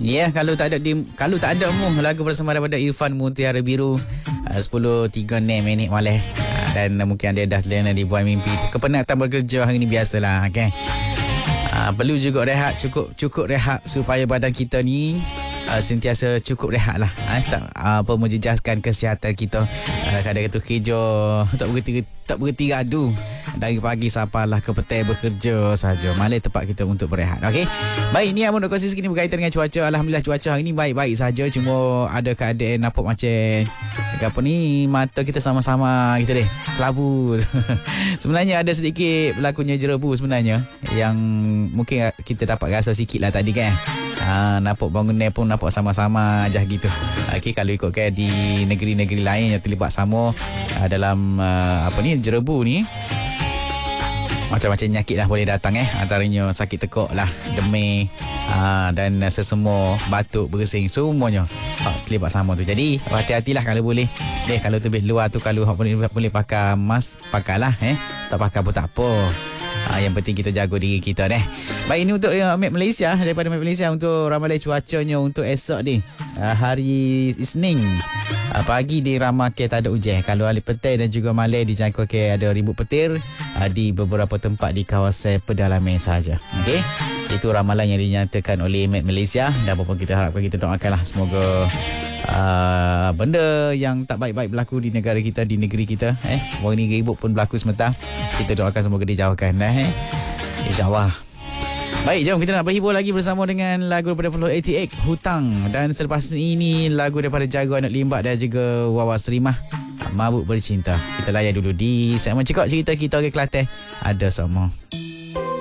Ya, kalau tak ada mu lagu bersama daripada Irfan Mutiara Biru 10.36 malam. Dan mungkin anda dah terlena di buai mimpi. Kepenatan bekerja hari ni biasalah, okay? Perlu juga rehat, cukup rehat supaya badan kita ni sentiasa cukup rehat lah. Tak menjejaskan kesihatan kita. Kadang-kadang tu kerja tak berhenti radu. Dari pagi sampailah ke petang bekerja saja. Malam tempat kita untuk berehat. Okey. Baik, ni Amun nak kongsi sekini berkaitan dengan cuaca. Alhamdulillah cuaca hari ni baik-baik saja. Cuma ada keadaan nampak macam apa ni, mata kita sama-sama gitu deh, kelabu. Sebenarnya ada sedikit berlakunya jerebu sebenarnya yang mungkin kita dapat rasa sikit lah tadi kan. Nampak bangunan pun nampak sama-sama aja gitu. Okey, kalau ikutkan di negeri-negeri lain yang terlibat sama dalam jerebu ni, macam-macam penyakit lah boleh datang antaranya sakit tekuk lah, demam dan sesemua, batuk, bersin, semuanya terlibat sama tu. Jadi hati-hatilah kalau boleh. Kalau terlebih luar tu, kalau boleh pakai mask, pakailah. Tak pakai pun tak apa. Yang penting kita jaga diri kita deh. Baik, ini untuk Map Malaysia, daripada Map Malaysia untuk ramalan cuacanya untuk esok ni, hari Isnin. Pagi diramalkan tak ada hujan. Kalau hari petang dan juga malam dijangkakan ada ribut petir di beberapa tempat di kawasan pedalaman sahaja. Okey. Itu ramalan yang dinyatakan oleh Met Malaysia, dan apa pun kita harapkan, kita doakanlah semoga benda yang tak baik-baik berlaku di negara kita, di negeri kita, orang ni ribut pun berlaku sementara. Kita doakan semoga dijauhkan InsyaAllah. Baik, jom kita nak berhibur lagi bersama dengan lagu daripada Flow 88, Hutang. Dan selepas ini lagu daripada Jago Anak Limbak dan juga Wawas Rimah, Mabuk Bercinta. Kita layan dulu di segmen Cekok Cerita Kita Orang Kelantan. Ada semua.